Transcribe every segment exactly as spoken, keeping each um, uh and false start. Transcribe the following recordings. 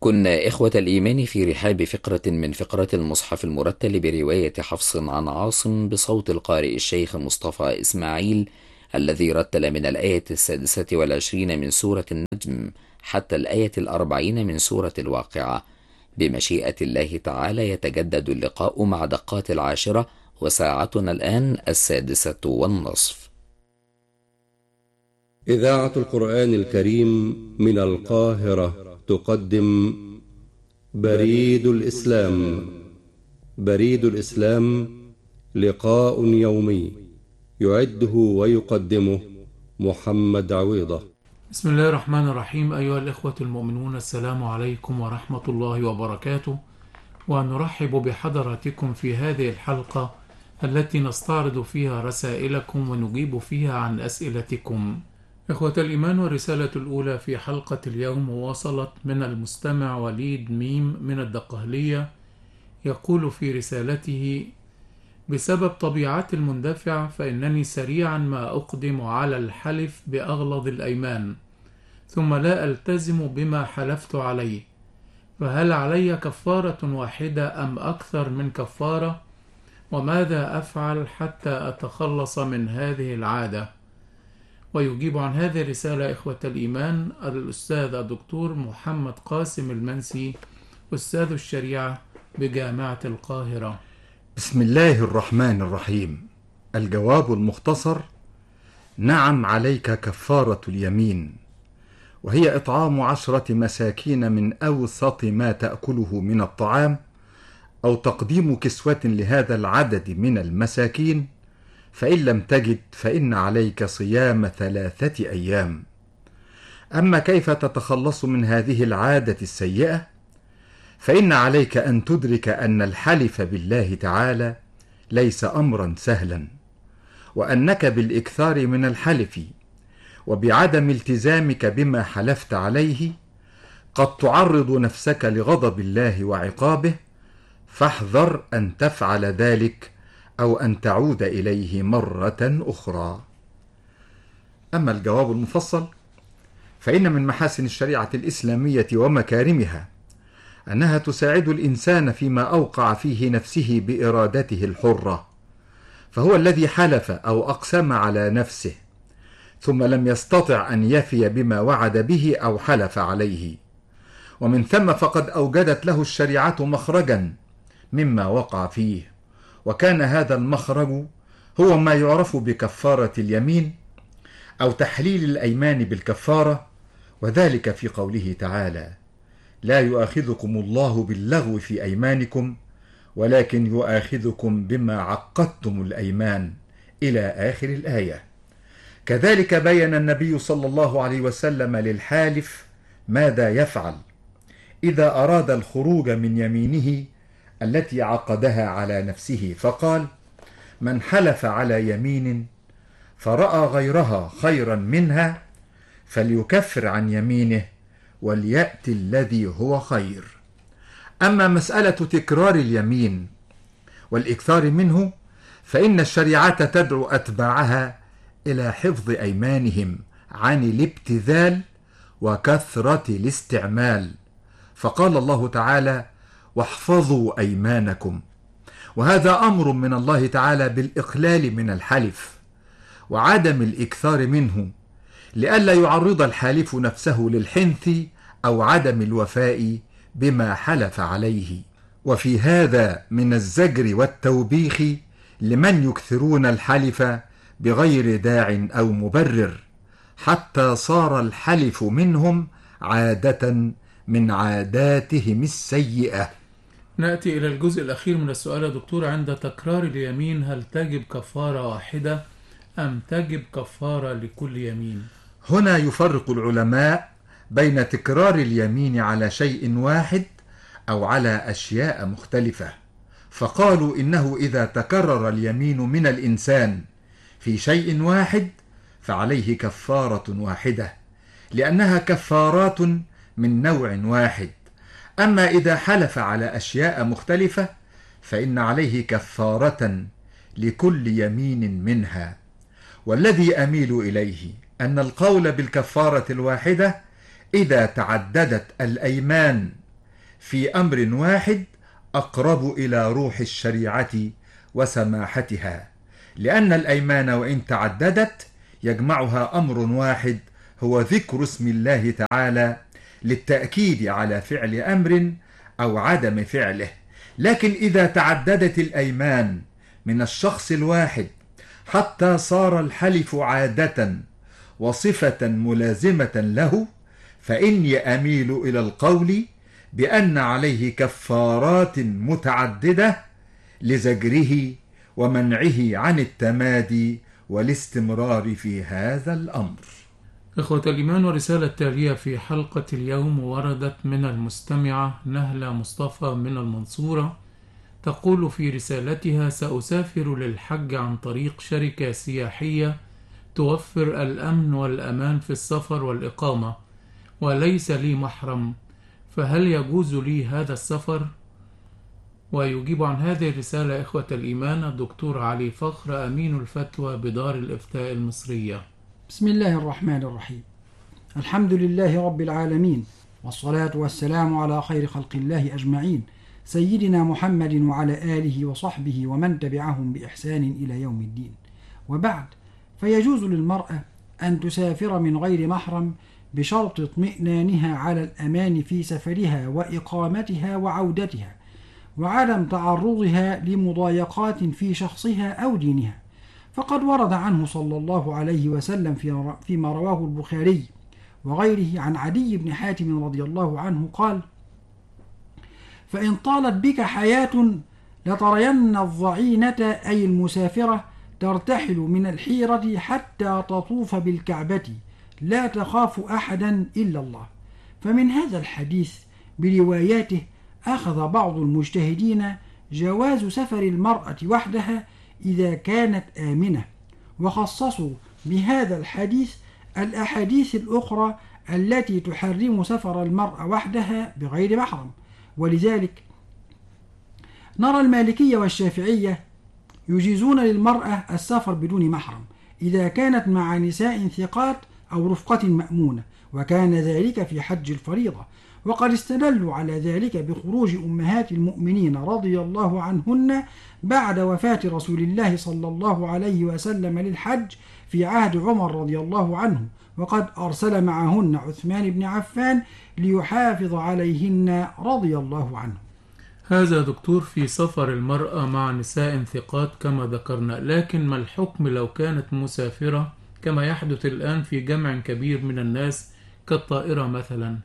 كنا إخوة الإيمان في رحاب فقرة من فقرات المصحف المرتل برواية حفص عن عاصم بصوت القارئ الشيخ مصطفى إسماعيل، الذي رتل من الآية السادسة والعشرين من سورة النجم حتى الآية الأربعين من سورة الواقعة. بمشيئة الله تعالى يتجدد اللقاء مع دقات العاشرة، وساعتنا الآن السادسة والنصف. إذاعة القرآن الكريم من القاهرة تقدم بريد الإسلام. بريد الإسلام لقاء يومي يعده ويقدمه محمد عويضة. بسم الله الرحمن الرحيم. أيها الإخوة المؤمنون، السلام عليكم ورحمة الله وبركاته، ونرحب بحضراتكم في هذه الحلقة التي نستعرض فيها رسائلكم ونجيب فيها عن أسئلتكم. إخوة الإيمان، والرسالة الأولى في حلقة اليوم وصلت من المستمع وليد ميم من الدقهلية، يقول في رسالته: بسبب طبيعتي المندفع فإنني سريعا ما أقدم على الحلف بأغلظ الأيمان، ثم لا ألتزم بما حلفت عليه، فهل علي كفارة واحدة أم أكثر من كفارة؟ وماذا أفعل حتى أتخلص من هذه العادة؟ ويجيب عن هذه الرسالة إخوة الإيمان الأستاذ الدكتور محمد قاسم المنسي، أستاذ الشريعة بجامعة القاهرة. بسم الله الرحمن الرحيم. الجواب المختصر: نعم، عليك كفارة اليمين، وهي إطعام عشرة مساكين من أوسط ما تأكله من الطعام، أو تقديم كسوة لهذا العدد من المساكين، فإن لم تجد فإن عليك صيام ثلاثة أيام. أما كيف تتخلص من هذه العادة السيئة؟ فإن عليك أن تدرك أن الحلف بالله تعالى ليس أمرا سهلا، وأنك بالإكثار من الحلف وبعدم التزامك بما حلفت عليه قد تعرض نفسك لغضب الله وعقابه، فاحذر أن تفعل ذلك أو أن تعود إليه مرة أخرى. أما الجواب المفصل، فإن من محاسن الشريعة الإسلامية ومكارمها أنها تساعد الإنسان فيما أوقع فيه نفسه بإرادته الحرة، فهو الذي حلف أو أقسم على نفسه ثم لم يستطع أن يفي بما وعد به أو حلف عليه، ومن ثم فقد أوجدت له الشريعة مخرجا مما وقع فيه، وكان هذا المخرج هو ما يعرف بكفارة اليمين أو تحليل الأيمان بالكفارة، وذلك في قوله تعالى: لا يؤاخذكم الله باللغو في أيمانكم ولكن يؤاخذكم بما عقدتم الأيمان، إلى آخر الآية. كذلك بين النبي صلى الله عليه وسلم للحالف ماذا يفعل إذا أراد الخروج من يمينه التي عقدها على نفسه، فقال: من حلف على يمين فرأى غيرها خيرا منها فليكفر عن يمينه وليأتي الذي هو خير. أما مسألة تكرار اليمين والإكثار منه، فإن الشريعة تدعو أتباعها إلى حفظ أيمانهم عن الابتذال وكثرة الاستعمال، فقال الله تعالى: واحفظوا أيمانكم، وهذا أمر من الله تعالى بالإقلال من الحلف وعدم الإكثار منه، لئلا يعرض الحالف نفسه للحنث أو عدم الوفاء بما حلف عليه. وفي هذا من الزجر والتوبيخ لمن يكثرون الحلف بغير داع أو مبرر، حتى صار الحلف منهم عادة من عاداتهم السيئة. نأتي إلى الجزء الأخير من السؤال يا دكتور. عند تكرار اليمين هل تجب كفارة واحدة أم تجب كفارة لكل يمين؟ هنا يفرق العلماء بين تكرار اليمين على شيء واحد أو على أشياء مختلفة، فقالوا إنه إذا تكرر اليمين من الإنسان في شيء واحد فعليه كفارة واحدة، لأنها كفارات من نوع واحد. أما إذا حلف على أشياء مختلفة فإن عليه كفارة لكل يمين منها. والذي أميل إليه أن القول بالكفارة الواحدة إذا تعددت الأيمان في أمر واحد أقرب إلى روح الشريعة وسماحتها، لأن الأيمان وإن تعددت يجمعها أمر واحد هو ذكر اسم الله تعالى للتأكيد على فعل أمر أو عدم فعله. لكن إذا تعددت الأيمان من الشخص الواحد حتى صار الحلف عادة وصفة ملازمة له، فإني أميل إلى القول بأن عليه كفارات متعددة لزجره ومنعه عن التمادي والاستمرار في هذا الأمر. إخوة الإيمان، ورسالة تالية في حلقة اليوم وردت من المستمعة نهلة مصطفى من المنصورة، تقول في رسالتها: سأسافر للحج عن طريق شركة سياحية توفر الأمن والأمان في السفر والإقامة، وليس لي محرم، فهل يجوز لي هذا السفر؟ ويجيب عن هذه الرسالة إخوة الإيمان الدكتور علي فخر، أمين الفتوى بدار الإفتاء المصرية. بسم الله الرحمن الرحيم. الحمد لله رب العالمين، والصلاة والسلام على خير خلق الله أجمعين، سيدنا محمد وعلى آله وصحبه ومن تبعهم بإحسان إلى يوم الدين. وبعد، فيجوز للمرأة أن تسافر من غير محرم بشرط اطمئنانها على الأمان في سفرها وإقامتها وعودتها، وعدم تعرضها لمضايقات في شخصها أو دينها. فقد ورد عنه صلى الله عليه وسلم فيما رواه البخاري وغيره عن عدي بن حاتم رضي الله عنه قال: فإن طالت بك حياة لترين الضعينة أي المسافرة ترتحل من الحيرة حتى تطوف بالكعبة لا تخاف أحدا إلا الله. فمن هذا الحديث برواياته أخذ بعض المجتهدين جواز سفر المرأة وحدها إذا كانت آمنة، وخصصوا بهذا الحديث الأحاديث الأخرى التي تحرم سفر المرأة وحدها بغير محرم. ولذلك نرى المالكية والشافعية يجيزون للمرأة السفر بدون محرم إذا كانت مع نساء ثقات أو رفقة مأمونة، وكان ذلك في حج الفريضة. وقد استدلوا على ذلك بخروج أمهات المؤمنين رضي الله عنهن بعد وفاة رسول الله صلى الله عليه وسلم للحج في عهد عمر رضي الله عنه، وقد أرسل معهن عثمان بن عفان ليحافظ عليهن رضي الله عنه. هذا دكتور في سفر المرأة مع نساء ثقات كما ذكرنا، لكن ما الحكم لو كانت مسافرة كما يحدث الآن في جمع كبير من الناس كالطائرة مثلا؟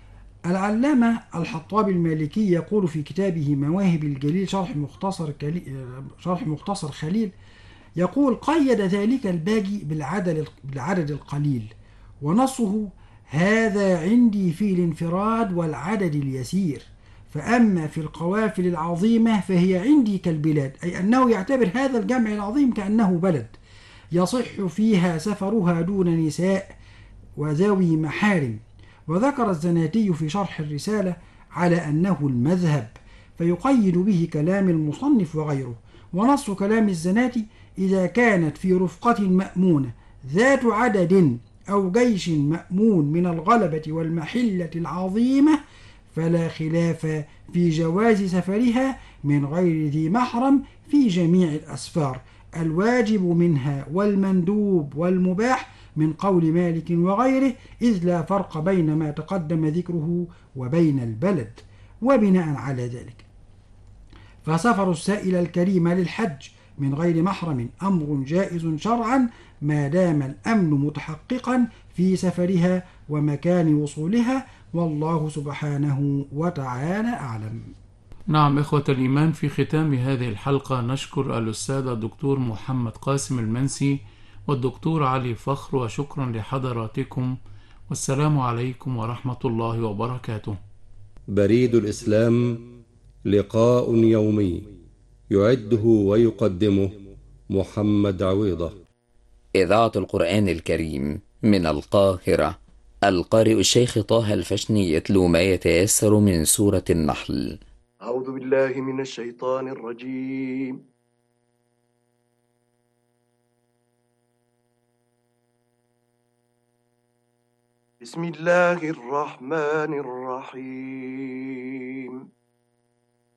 العلامة الحطابي المالكي يقول في كتابه مواهب الجليل شرح مختصر, شرح مختصر خليل، يقول: قيد ذلك الباجي بالعدد, بالعدد القليل، ونصه: هذا عندي في الانفراد والعدد اليسير، فأما في القوافل العظيمة فهي عندي كالبلاد، أي أنه يعتبر هذا الجمع العظيم كأنه بلد يصح فيها سفرها دون نساء وذوي محارم. وذكر الزناتي في شرح الرسالة على أنه المذهب، فيقيد به كلام المصنف وغيره. ونص كلام الزناتي: إذا كانت في رفقة مأمونة ذات عدد أو جيش مأمون من الغلبة والمحلة العظيمة فلا خلاف في جواز سفرها من غير ذي محرم في جميع الأسفار، الواجب منها والمندوب والمباح، من قول مالك وغيره، إذ لا فرق بين ما تقدم ذكره وبين البلد. وبناء على ذلك فسفر السائل الكريم للحج من غير محرم أمر جائز شرعا ما دام الأمن متحققا في سفرها ومكان وصولها، والله سبحانه وتعالى أعلم. نعم إخوة الإيمان، في ختام هذه الحلقة نشكر الأستاذ الدكتور محمد قاسم المنسي والدكتور علي فخر، وشكرا لحضراتكم، والسلام عليكم ورحمة الله وبركاته. بريد الإسلام، لقاء يومي يعده ويقدمه محمد عويضة. إذاعة القرآن الكريم من القاهرة، القارئ الشيخ طه الفشني يتلو ما يتيسر من سورة النحل. أعوذ بالله من الشيطان الرجيم. بسم الله الرحمن الرحيم.